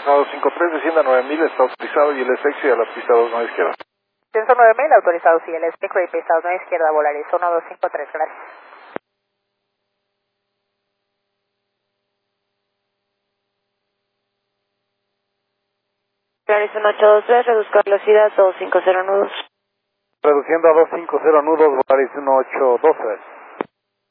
Cessna 253, descienda 9000, está autorizado y el SX y a la pista 29 izquierda. Descenso 9000, autorizado sí, el espejo y pista 29 izquierda, Volaris 1253, gracias. Volaris 1823, reduzca velocidad 250 nudos. Reduciendo a 250 nudos, Volaris 1823.